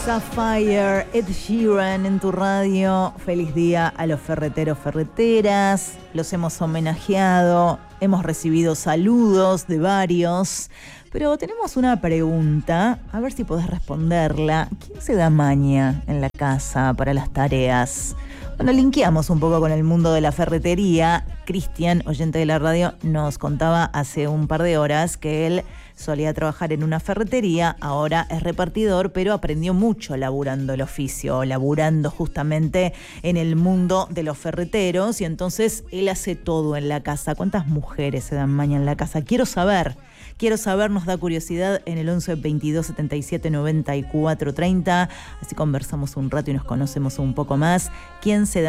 Sapphire, Ed Sheeran en tu radio. Feliz día a los ferreteros, ferreteras. Los hemos homenajeado, hemos recibido saludos de varios. Pero tenemos una pregunta, a ver si podés responderla. ¿Quién se da maña en la casa para las tareas? Bueno, linkeamos un poco con el mundo de la ferretería. Cristian, oyente de la radio, nos contaba hace un par de horas que él solía trabajar en una ferretería, ahora es repartidor, pero aprendió mucho laburando el oficio, laburando justamente en el mundo de los ferreteros, y entonces él hace todo en la casa. ¿Cuántas mujeres se dan maña en la casa? Quiero saber, nos da curiosidad en el 11 22 77 94 30, así conversamos un rato y nos conocemos un poco más. ¿Quién se da